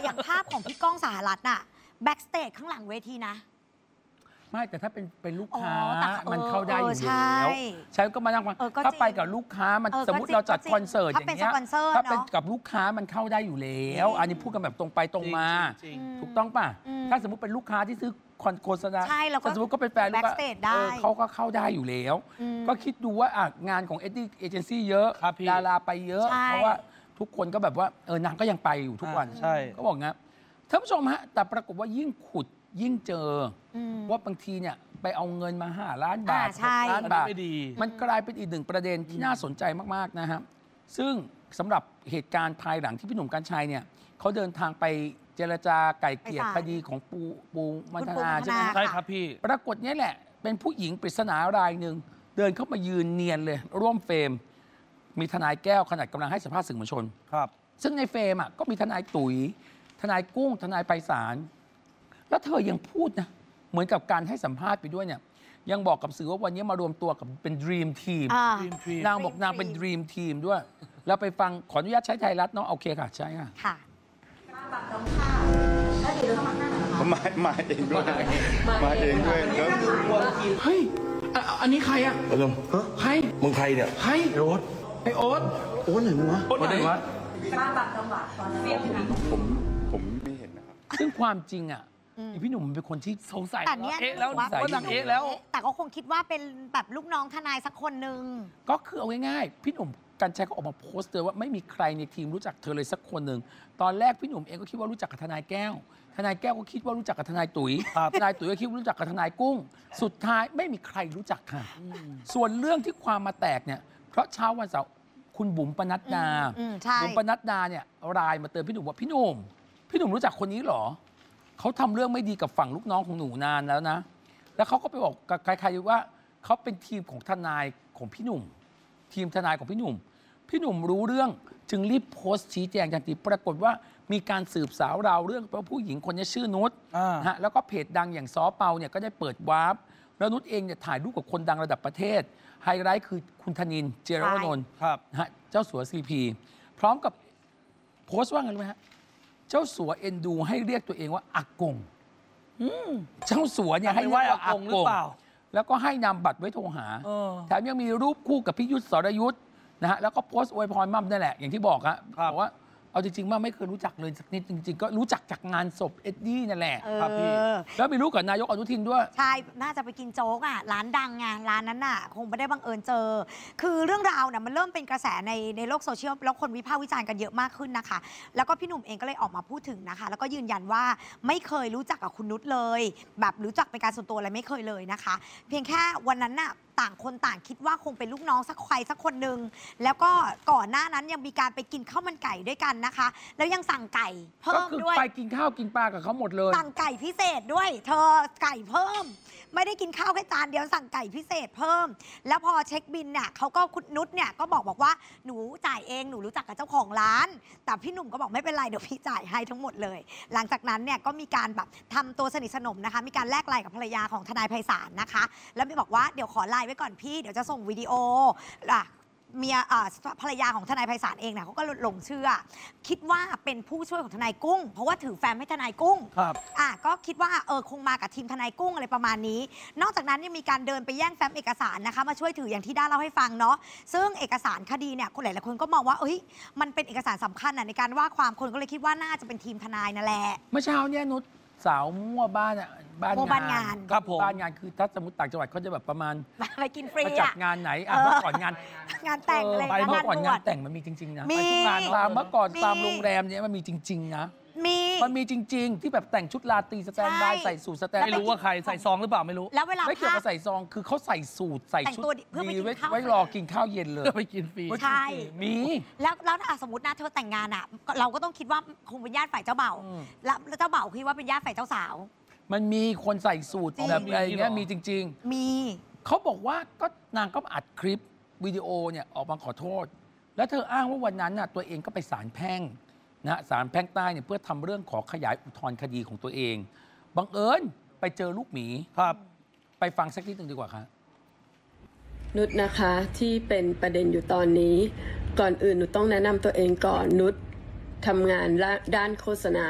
อย่างภาพของพี่ก้องสหรัฐน่ะแบ็กสเตจข้างหลังเวทีนะไม่แต่ถ้าเป็นลูกค้ามันเข้าได้อยู่แล้วใช่ก็มานั่งฟังถ้าไปกับลูกค้ามันสมมติเราจัดคอนเสิร์ตอย่างเงี้ยถ้าเป็นกับลูกค้ามันเข้าได้อยู่แล้วอันนี้พูดกันแบบตรงไปตรงมาถูกต้องป่ะถ้าสมมติเป็นลูกค้าที่ซื้อโฆษณาสมมติก็เป็นแฟนลูกค้าเขาก็เข้าได้อยู่แล้วก็คิดดูว่างานของเอเจนซี่เยอะดาราไปเยอะเพราะว่าทุกคนก็แบบว่านางก็ยังไปอยู่ทุกวันก็บอกงั้นท่านผู้ชมฮะแต่ปรากฏว่ายิ่งขุดยิ่งเจอว่าบางทีเนี่ยไปเอาเงินมา5 ล้านบาท6 ล้านบาทมันกลายเป็นอีกหนึ่งประเด็นที่น่าสนใจมากๆนะฮะซึ่งสำหรับเหตุการณ์ภายหลังที่พี่หนุ่มกรรชัยเนี่ยเขาเดินทางไปเจรจาไก่เกลี่ยคดีของปูมัทนาใช่ไหมใช่ครับพี่ปรากฏเนี่ยแหละเป็นผู้หญิงปริศนารายหนึ่งเดินเข้ามายืนเนียนเลยร่วมเฟรมมีทนายแก้วขนาดกำลังให้สัมภาษณ์สื่อมวลชนครับซึ่งในเฟรมก็มีทนายตุ๋ยทนายกุ้งทนายไพศาลแล้วเธอยังพูดนะเหมือนกับการให้สัมภาษณ์ไปด้วยเนี่ยยังบอกกับสื่อว่าวันนี้มารวมตัวกับเป็น Dream Team นางบอกนางเป็น Dream Team ด้วยเราไปฟังขออนุญาตใช้ไทยรัฐเนาะโอเคค่ะใช่ค่ะค่ะเขามาเองด้วยมาเองด้วยเฮ้ยอันนี้ใครอะใครมึงใครเนี่ยใครโอ๊ตไอโอ๊ตโอ๊ตไหนมึงวะโอ๊ตไหนวะผมไม่เห็นนะครับซึ่งความจริงพี่หนุ่มเป็นคนที่สงสัยแต่เนี่ยแล้วก็นางแล้วแต่ก็คงคิดว่าเป็นแบบลูกน้องทนายสักคนหนึ่งก็คือเอาง่ายๆพี่หนุ่มกรรชัยก็ออกมาโพสต์เลยว่าไม่มีใครในทีมรู้จักเธอเลยสักคนหนึ่งตอนแรกพี่หนุ่มเองก็คิดว่ารู้จักกับทนายแก้วทนายแก้วก็คิดว่ารู้จักกับทนายตุ๋ยทนายตุ๋ยก็คิดว่ารู้จักกับทนายกุ้งสุดท้ายไม่มีใครรู้จักค่ะส่วนเรื่องที่ความมาแตกเนี่ยเพราะเช้าวันเสาร์คุณบุ๋มปนัดดาบุ๋มปนัดดาเนี่ยไลน์มาเตือนพี่หนุ่มว่าพี่หนุ่มรู้จักคนนี้เหรอเขาทำเรื่องไม่ดีกับฝั่งลูกน้องของหนูนานแล้วนะแล้วเขาก็ไปบอกกับใครๆว่าเขาเป็นทีมของทนายของพี่หนุ่มทีมทนายของพี่หนุ่มรู้เรื่องจึงรีบโพสต์ชี้แจงทันทีปรากฏว่ามีการสืบสาวราวเรื่องว่าผู้หญิงคนนี้ชื่อนุชแล้วก็เพจดังอย่างซอเปาเนี่ยก็ได้เปิดวาร์ปแล้วนุชเองเนี่ยถ่ายรูปกับคนดังระดับประเทศไฮไลท์คือคุณธนินเจรวนนท์เจ้าสัวซีพีพร้อมกับโพสต์ว่าไงรู้ไหมฮะเจ้าสัวเอ็นดูให้เรียกตัวเองว่าอากงเจ้าสัวเนี่ยให้ว่าอากงหรือเปล่าแล้วก็ให้นำบัตรไว้โทรหาแถมยังมีรูปคู่กับพี่ยุทธสรยุทธนะฮะแล้วก็โพสต์อวยพรมั่มนั่นแหละอย่างที่บอกอะบอกว่าเอาจริงๆมั่มไม่เคยรู้จักเลยสักนิดจริงๆก็รู้จักจากงานศพเอ็ดดี้นั่นแหละครับพี่แล้วมีรู้กับนายกอนุทินด้วยใช่น่าจะไปกินโจ๊กร้านดังไงร้านนั้นน่ะคงไม่ได้บังเอิญเจอคือเรื่องราวเนี่ยมันเริ่มเป็นกระแสในโลกโซเชียลแล้วคนวิพากษ์วิจารณ์กันเยอะมากขึ้นนะคะแล้วก็พี่หนุ่มเองก็เลยออกมาพูดถึงนะคะแล้วก็ยืนยันว่าไม่เคยรู้จักกับคุณนุชเลยแบบรู้จักเป็นการส่วนตัวอะไรไม่เคยเลยนะคะเพียงแค่วันนั้นน่ะต่างคนต่างคิดว่าคงเป็นลูกน้องสักใครสักคนหนึ่งแล้วก็ก่อนหน้านั้นยังมีการไปกินข้าวมันไก่ด้วยกันนะคะแล้วยังสั่งไก่เพิ่มด้วยไปกินข้าวกินปลากับเขาหมดเลยสั่งไก่พิเศษด้วยเธอไก่เพิ่มไม่ได้กินข้าวแค่จานเดียวสั่งไก่พิเศษเพิ่มแล้วพอเช็คบิลเนี่ยเขาก็คุณนุชเนี่ยก็บอกว่าหนูจ่ายเองหนูรู้จักกับเจ้าของร้านแต่พี่หนุ่มก็บอกไม่เป็นไรเดี๋ยวพี่จ่ายให้ทั้งหมดเลยหลังจากนั้นเนี่ยก็มีการแบบทำตัวสนิทสนมนะคะมีการแลกไลน์กับภรรยาของทนายไพศาลนะคะแล้วมีบอกว่าเดี๋ยวขอไลน์ไว้ก่อนพี่เดี๋ยวจะส่งวิดีโอเมียภรรยาของทนายไพศาลเองเนี่ยเขาก็หลงเชื่อคิดว่าเป็นผู้ช่วยของทนายกุ้งเพราะว่าถือแฟ้มให้ทนายกุ้งครับก็คิดว่าคงมากับทีมทนายกุ้งอะไรประมาณนี้นอกจากนั้นยังมีการเดินไปแย่งแฟ้มเอกสารนะคะมาช่วยถืออย่างที่ด้าเล่าให้ฟังเนาะซึ่งเอกสารคดีเนี่ยคนหลายๆคนก็มองว่ามันเป็นเอกสารสำคัญในการว่าความคนก็เลยคิดว่าน่าจะเป็นทีมทนายนั่นแหละเมื่อเช้าเนี่ยนุชสาวมั่วบ้านงานครับผมบ้านงานคือถ้าสมมติต่างจังหวัดเขาจะแบบประมาณไปกินฟรีจัดงานไหนเมื่อก่อนงานแต่งเลยเมื่อก่อนงานแต่งมันมีจริงๆนะไปทุกงานตามเมื่อก่อนตามโรงแรมเนี่ยมันมีจริงๆนะมันมีจริงๆที่แบบแต่งชุดราตรีสแตนด์บายใส่สูทสแตนด์ไม่รู้ว่าใครใส่ซองหรือเปล่าไม่รู้แล้วเวลาไม่เกี่ยวกับใส่ซองคือเขาใส่สูทใส่ชุดดีไว้รอกินข้าวเย็นเลยไปกินฟรีใช่มีแล้วถ้าสมมตินะเธอแต่งงานเราก็ต้องคิดว่าคงเป็นญาติฝ่ายเจ้าบ่าวแล้วเจ้าบ่าวคิดว่าเป็นญาติฝ่ายเจ้าสาวมันมีคนใส่สูทแบบอะไรเงี้ยมีจริงๆมีเขาบอกว่าก็นางก็อัดคลิปวิดีโอเนี่ยออกมาขอโทษแล้วเธออ้างว่าวันนั้นน่ะตัวเองก็ไปศาลแพ่งนะศาลแพ่งใต้เนี่ยเพื่อทำเรื่องขอขยายอุทธรณ์คดีของตัวเองบังเอิญไปเจอลูกหมีครับไปฟังสักนิดหนึ่งดีกว่าครับนุชนะคะที่เป็นประเด็นอยู่ตอนนี้ก่อนอื่นหนูต้องแนะนำตัวเองก่อนนุชทำงานด้านโฆษณา